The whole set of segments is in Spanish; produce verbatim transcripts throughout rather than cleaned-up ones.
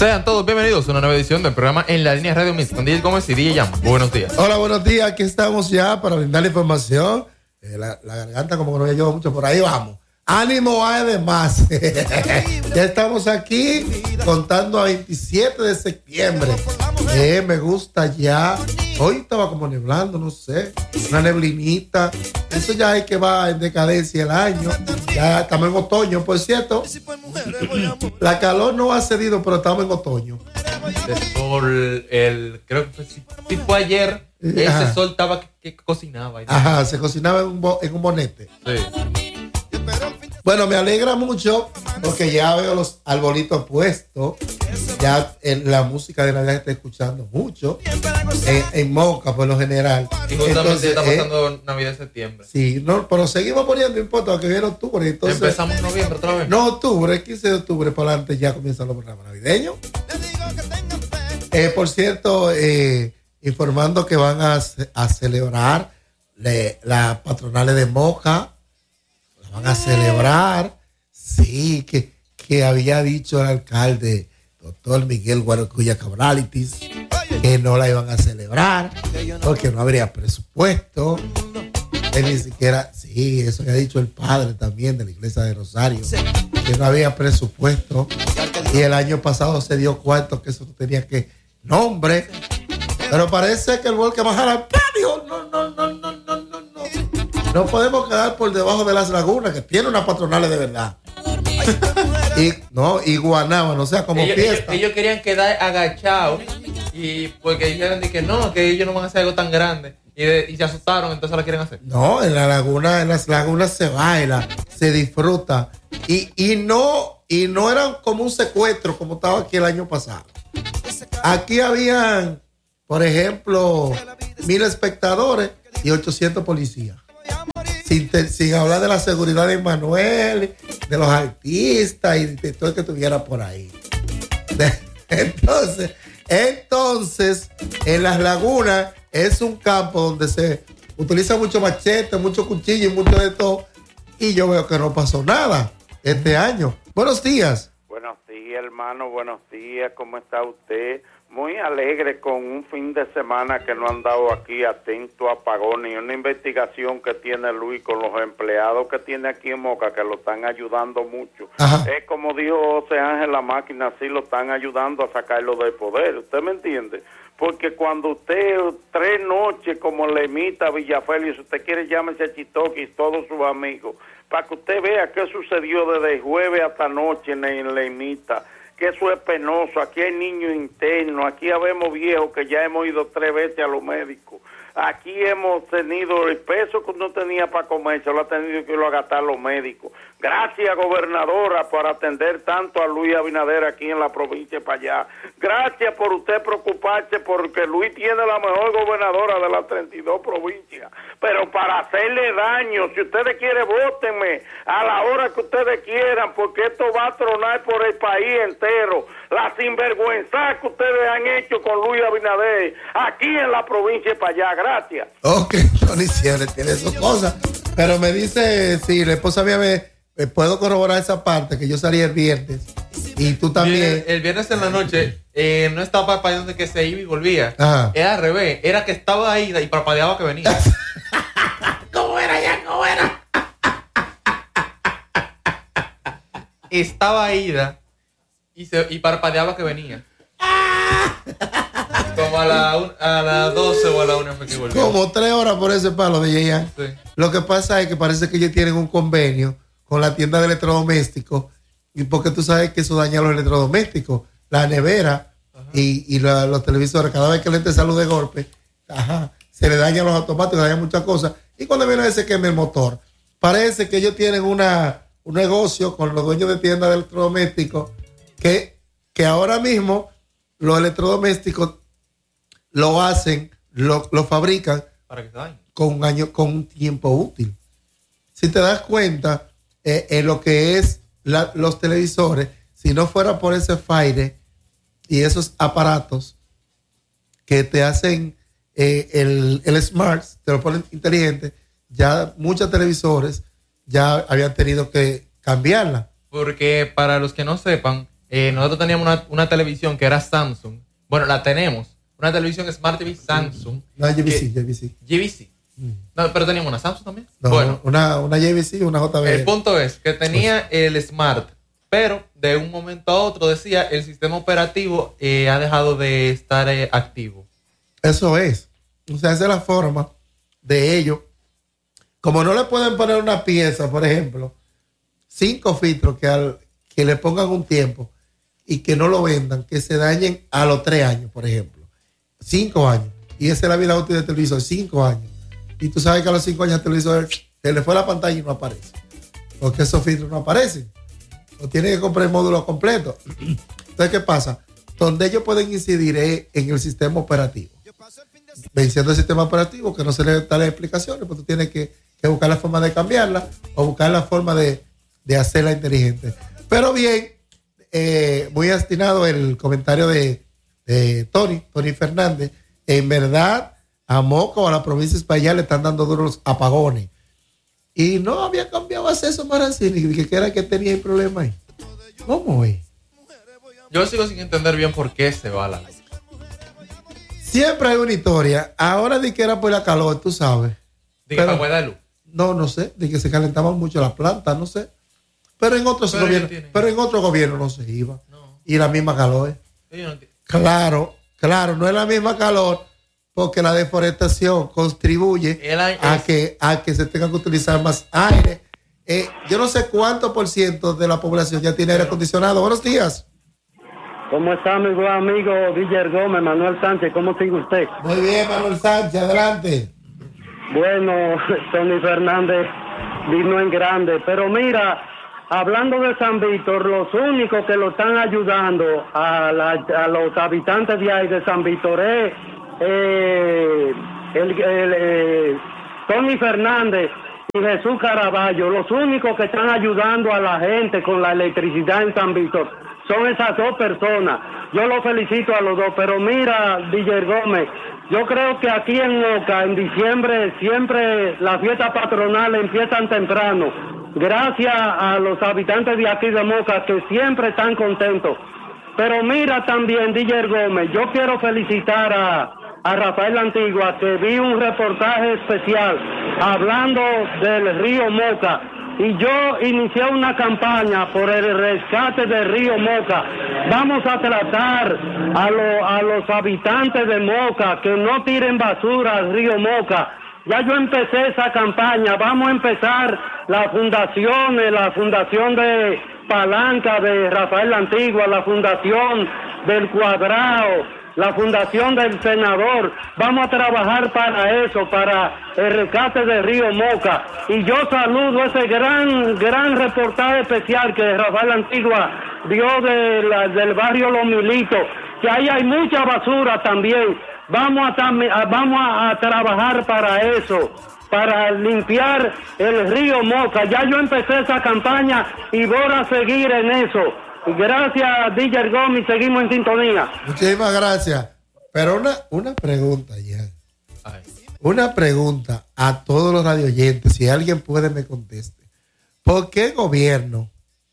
Sean todos bienvenidos a una nueva edición del programa En la Línea Radio Mix con D J Gómez y D J Jam. Buenos días. Hola, buenos días. Aquí estamos ya para brindar la información. Eh, la, la garganta como que no me lleva mucho, por ahí vamos. Ánimo hay de más. Ya estamos aquí contando a veintisiete de septiembre. Eh, me gusta ya. Hoy estaba como neblando, no sé, una neblinita. Eso ya es que va en decadencia el año. Ya estamos en otoño, por cierto. La calor no ha cedido, pero estamos en otoño. El sol, el, creo que fue tipo ayer. Ese Ajá. sol estaba que, que cocinaba. Ajá, se cocinaba en un, bo, en un bonete. Sí. Bueno, me alegra mucho porque ya veo los arbolitos puestos. Ya en la música de Navidad está escuchando mucho. En, en Moca, por lo general. Y justamente entonces, está pasando eh, Navidad en septiembre. Sí, no, pero seguimos poniendo, no importa, que viene octubre. Entonces, empezamos en noviembre otra vez. No, octubre, el quince de octubre para adelante ya comienzan los programas navideños. Eh, por cierto, eh, informando que van a, a celebrar le, las patronales de Moca. Van a celebrar, sí, que, que había dicho el alcalde, doctor Miguel Guaracuya Cabralitis, que no la iban a celebrar porque no habría presupuesto. Él ni siquiera, sí, eso había dicho el padre también de la iglesia de Rosario, que no había presupuesto. Y el año pasado se dio cuarto que eso tenía que nombre. Pero parece que el volque bajara al patio. No, no, no, no, no, no, no. No podemos quedar por debajo de las lagunas, que tiene unas patronales de verdad. Y no, y Guanábana, o sea, como ellos, fiesta. Ellos, ellos querían quedar agachados y porque dijeron que no, que ellos no van a hacer algo tan grande. Y, de, y se asustaron, entonces la quieren hacer. No, en la laguna, en las lagunas se baila, se disfruta. Y, y no, y no eran como un secuestro como estaba aquí el año pasado. Aquí habían, por ejemplo, mil espectadores y ochocientos policías. Sin, te, sin hablar de la seguridad de Manuel, de los artistas y de todo el que estuviera por ahí. De, entonces, entonces, en las lagunas es un campo donde se utiliza mucho machete, mucho cuchillo y mucho de todo. Y yo veo que no pasó nada este año. Buenos días. Buenos días, hermano. Buenos días. ¿Cómo está usted? Muy alegre con un fin de semana que no han dado aquí atento a apagones y una investigación que tiene Luis con los empleados que tiene aquí en Moca que lo están ayudando mucho. Ajá. Es como dijo José Ángel, la máquina sí lo están ayudando a sacarlo del poder. ¿Usted me entiende? Porque cuando usted tres noches como le imita a Villafélix, si usted quiere llámese a Chitoki y todos sus amigos, para que usted vea qué sucedió desde jueves hasta noche en, en la imita. Que eso es penoso, aquí hay niños internos, aquí habemos viejos que ya hemos ido tres veces a los médicos, aquí hemos tenido el peso que uno tenía para comer, se lo ha tenido que irlo a gastar los médicos. Gracias, gobernadora, por atender tanto a Luis Abinader aquí en la provincia para allá. Gracias por usted preocuparse porque Luis tiene la mejor gobernadora de las treinta y dos provincias. Pero para hacerle daño, si ustedes quieren, vótenme a la hora que ustedes quieran, porque esto va a tronar por el país entero. La sinvergüenza que ustedes han hecho con Luis Abinader aquí en la provincia para allá. Gracias. Ok, Tony Sierra tiene sus cosas. Pero me dice, sí, la esposa mía me... Eh, puedo corroborar esa parte que yo salí el viernes y tú también. El, el viernes en la noche eh, no estaba parpadeando que se iba y volvía. Ajá. Era al revés, era que estaba ahí y parpadeaba que venía. ¿Cómo era ya? ¿Cómo era? Estaba ida y, se, y parpadeaba que venía. Como a la un, a las doce o a la una fue que volvió. Como tres horas por ese palo de Yeyan. Sí. Lo que pasa es que parece que ellos tienen un convenio con la tienda de electrodomésticos, y porque tú sabes que eso daña los electrodomésticos, la nevera y, y la, los televisores. Cada vez que le te salud de golpe, ajá, se le dañan los automáticos, se dañan muchas cosas. Y cuando viene ese queme el motor, parece que ellos tienen una, un negocio con los dueños de tiendas de electrodomésticos que, que ahora mismo los electrodomésticos lo hacen, lo, lo fabrican para que se dañe con un año, con un tiempo útil. Si te das cuenta, Eh, en lo que es la, los televisores, si no fuera por ese Fire y esos aparatos que te hacen eh, el, el Smart, te lo ponen inteligente, ya muchos televisores ya habían tenido que cambiarla. Porque para los que no sepan, eh, nosotros teníamos una, una televisión que era Samsung. Bueno, la tenemos. Una televisión Smart T V Samsung. No, J V C, J V C. J V C. Mm. No, pero teníamos una Samsung también. No, bueno, una, una J V C y una J B L. El punto es que tenía el Smart, pero de un momento a otro decía el sistema operativo eh, ha dejado de estar eh, activo. Eso es. O sea, esa es la forma de ellos. Como no le pueden poner una pieza, por ejemplo, cinco filtros que, al, que le pongan un tiempo y que no lo vendan, que se dañen a los tres años, por ejemplo. Cinco años. Y esa es la vida útil del televisor, cinco años. Y tú sabes que a los cinco años el televisor se le fue la pantalla y no aparece. Porque esos filtros no aparecen. O tiene que comprar el módulo completo. Entonces, ¿qué pasa? Donde ellos pueden incidir es en el sistema operativo. Venciendo el sistema operativo, que no se le da las explicaciones, pues tú tienes que, que buscar la forma de cambiarla o buscar la forma de, de hacerla inteligente. Pero bien, eh, muy destinado el comentario de, de Tony, Tony Fernández. En verdad, a Moca o a la provincia de España le están dando duros apagones. Y no había cambiado acceso Marancini, que era que tenía el problema ahí. ¿Cómo es? Yo sigo sin entender bien por qué se va la luz. Siempre hay una historia. Ahora di que era por la calor, tú sabes. ¿De que para de luz? No, no sé. De que se calentaban mucho las plantas, no sé. Pero en otros pero gobiernos, pero en otro gobierno no se iba. No. Y la misma calor. No claro, claro, no es la misma calor porque la deforestación contribuye a que, a que se tenga que utilizar más aire. Eh, yo no sé cuánto por ciento de la población ya tiene aire acondicionado. Buenos días. ¿Cómo está mi buen amigo Guillermo Gómez, Manuel Sánchez? ¿Cómo sigue usted? Muy bien, Manuel Sánchez, adelante. Bueno, Tony Fernández vino en grande, pero mira, hablando de San Víctor, los únicos que lo están ayudando a, la, a los habitantes de ahí de San Víctor es eh, el, el, eh, Tony Fernández y Jesús Caraballo. Los únicos que están ayudando a la gente con la electricidad en San Víctor son esas dos personas. Yo los felicito a los dos, pero mira, Guillermo Gómez, yo creo que aquí en Moca, en diciembre, siempre las fiestas patronales empiezan temprano, gracias a los habitantes de aquí de Moca, que siempre están contentos. Pero mira también, Guillermo Gómez, yo quiero felicitar a, a Rafael Antigua, que vi un reportaje especial hablando del río Moca. Y yo inicié una campaña por el rescate del río Moca. Vamos a tratar a, lo, a los habitantes de Moca que no tiren basura al río Moca. Ya yo empecé esa campaña. Vamos a empezar las fundaciones, la fundación de Palanca de Rafael Antigua, la fundación del Cuadrado, la fundación del senador. Vamos a trabajar para eso, para el rescate del río Moca. Y yo saludo ese gran, gran reportaje especial que Rafael Antigua dio de la, del barrio Los Militos, que ahí hay mucha basura también. Vamos a, vamos a trabajar para eso, para limpiar el río Moca. Ya yo empecé esa campaña y voy a seguir en eso. Gracias, D J Gómez, seguimos en sintonía. Muchísimas gracias. Pero una, una pregunta ya. Una pregunta a todos los radioyentes, si alguien puede me conteste. ¿Por qué el gobierno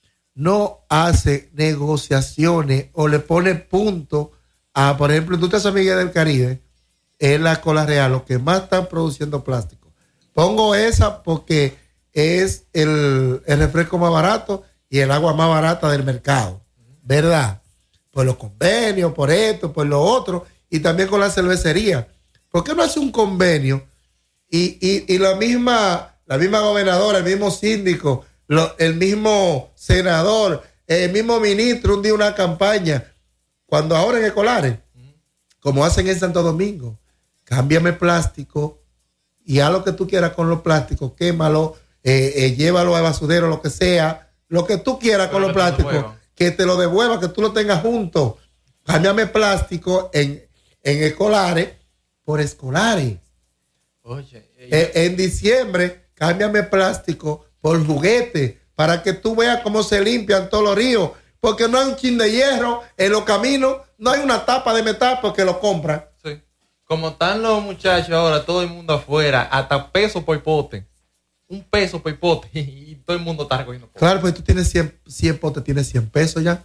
no hace negociaciones o le pone punto a, por ejemplo, industria San Miguel del Caribe, en la Cola Real, los que más están produciendo plástico? Pongo esa porque es el, el refresco más barato y el agua más barata del mercado, ¿verdad? Por los convenios, por esto, por lo otro, y también con la cervecería. ¿Por qué no hace un convenio y, y, y la misma la misma gobernadora, el mismo síndico, lo, el mismo senador, el mismo ministro, un día una campaña, cuando ahora en Escolares, como hacen en Santo Domingo, cámbiame plástico y haz lo que tú quieras con los plásticos, quémalo, eh, eh, llévalo a basurero, lo que sea, lo que tú quieras con los plásticos, que te lo devuelva, que tú lo tengas junto. Cámbiame plástico en, en Escolares por Escolares. Oye, eh, en diciembre, cámbiame plástico por juguete, para que tú veas cómo se limpian todos los ríos, porque no hay un chin de hierro en los caminos, no hay una tapa de metal porque lo compran. Sí. Como están los muchachos ahora, todo el mundo afuera, hasta peso por pote. Un peso por pote y todo el mundo está recogiendo pote. Claro, pues tú tienes cien, cien potes, tienes cien pesos ya.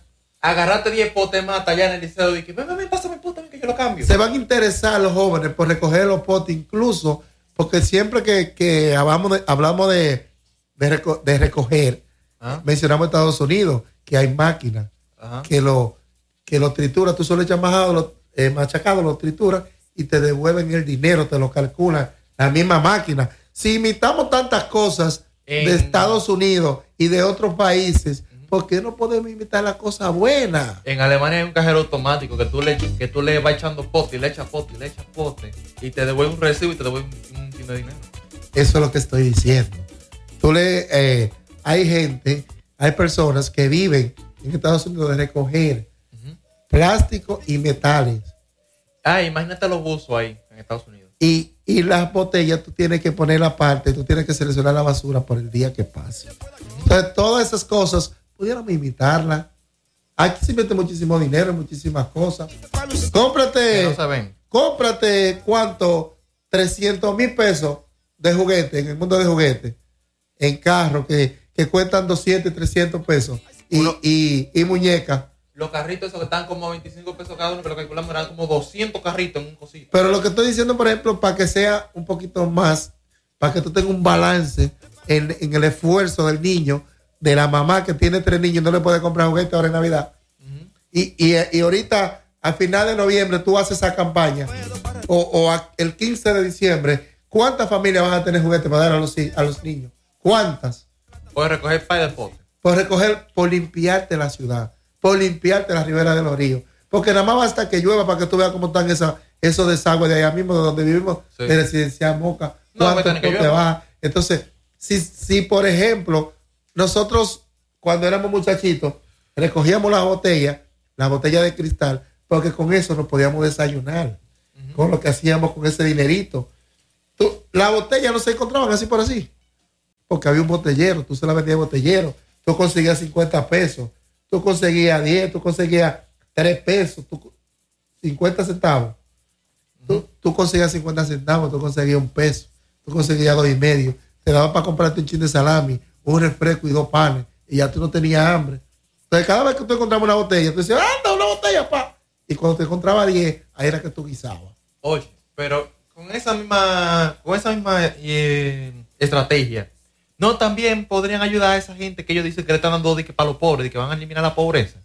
agarrate diez potes más allá en el liceo y que, ven, ven, ven, pásame el pote, ven, que yo lo cambio. Se van a interesar los jóvenes por recoger los potes, incluso porque siempre que, que hablamos de, hablamos de, de, reco, de recoger, ¿ah? Mencionamos Estados Unidos, que hay máquinas que lo, que lo trituran. Tú solo echas majado, lo, eh, machacado, lo trituras y te devuelven el dinero, te lo calculan la misma máquina. Si imitamos tantas cosas en... de Estados Unidos y de otros países, ¿por qué no podemos imitar las cosas buenas? En Alemania hay un cajero automático que tú le, que tú le vas echando pote y le echas pote y le echas pote y te devuelve un recibo y te devuelve un, un de dinero. Eso es lo que estoy diciendo. Tú le, eh, hay gente, hay personas que viven en Estados Unidos de recoger uh-huh. plástico y metales. Ah, imagínate los buzos ahí en Estados Unidos. Y, y las botellas tú tienes que poner aparte, tú tienes que seleccionar la basura por el día que pase. Uh-huh. Entonces, todas esas cosas pudiéramos imitarla. Aquí se mete muchísimo dinero, muchísimas cosas. Cómprate, no saben. cómprate cuánto, trescientos mil pesos de juguete en el mundo de juguetes, en carros que, que cuestan doscientos y trescientos pesos y, Uno, y, y muñecas. Los carritos esos que están como veinticinco pesos cada uno, pero calculamos eran como doscientos carritos en un cosito. Pero lo que estoy diciendo, por ejemplo, para que sea un poquito más, para que tú tengas un balance en, en el esfuerzo del niño, de la mamá que tiene tres niños, no le puede comprar juguete ahora en Navidad. Uh-huh. Y, y, y ahorita, al final de noviembre, tú haces esa campaña. O, o a, el quince de diciembre, ¿cuántas familias van a tener juguetes para dar a los, a los niños? ¿Cuántas? Puedes recoger par de potes. Por recoger, por limpiarte la ciudad, por limpiarte la ribera de los ríos. Porque nada más basta que llueva para que tú veas cómo están esa, esos desagües de allá mismo, de donde vivimos, sí. de Residencial Moca. No, pues, te va. Entonces, si, si por ejemplo, nosotros cuando éramos muchachitos, recogíamos las botellas, las botellas de cristal, porque con eso nos podíamos desayunar, uh-huh. con lo que hacíamos con ese dinerito. Tú, la botella no se encontraban así por así, porque había un botellero, tú se la vendías botellero, tú conseguías cincuenta pesos, tú conseguías diez, tú conseguías tres pesos, tú, cincuenta centavos, uh-huh. tú, tú conseguías cincuenta centavos, tú conseguías un peso, tú conseguías dos y medio, te daba para comprarte un chin de salami, un refresco y dos panes, y ya tú no tenías hambre. Entonces cada vez que tú encontrabas una botella, tú decías, anda, una botella, pa. Y cuando te encontrabas diez, ahí era que tú guisabas. Oye, pero con esa misma, con esa misma eh, estrategia, ¿no también podrían ayudar a esa gente que ellos dicen que le están dando de que para los pobres, de que van a eliminar la pobreza?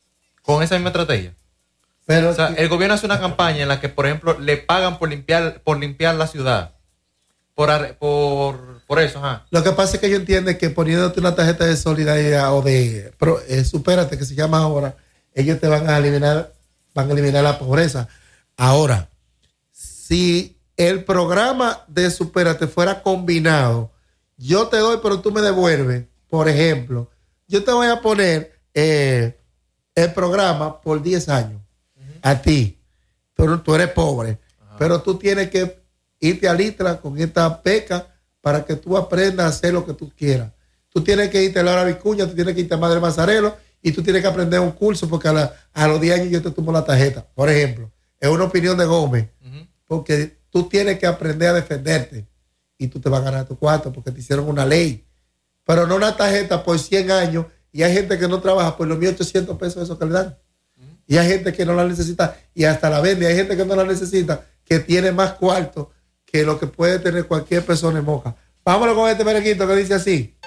Con esa misma estrategia. Pero, o sea, el gobierno hace una campaña en la que, por ejemplo, le pagan por limpiar, por limpiar la ciudad. Por, por, por eso, ajá. Lo que pasa es que yo entiendo que poniéndote una tarjeta de solidaridad o de pro, eh, supérate, que se llama ahora, ellos te van a eliminar, van a eliminar la pobreza. Ahora, si el programa de supérate fuera combinado, yo te doy, pero tú me devuelves, por ejemplo, yo te voy a poner eh, el programa por diez años, uh-huh. a ti, pero tú eres pobre, uh-huh. pero tú tienes que irte a Litra con esta beca para que tú aprendas a hacer lo que tú quieras. Tú tienes que irte a Laura Vicuña, tú tienes que irte a Madre Mazarelo y tú tienes que aprender un curso porque a, la, a los diez años yo te tomo la tarjeta. Por ejemplo, es una opinión de Gómez, uh-huh. porque tú tienes que aprender a defenderte y tú te vas a ganar tu cuarto porque te hicieron una ley. Pero no una tarjeta por cien años y hay gente que no trabaja por los mil ochocientos pesos esos que le dan. Uh-huh. Y hay gente que no la necesita y hasta la vende. Hay gente que no la necesita, que tiene más cuarto que lo que puede tener cualquier persona en Moca. Vámonos con este merenguito que dice así.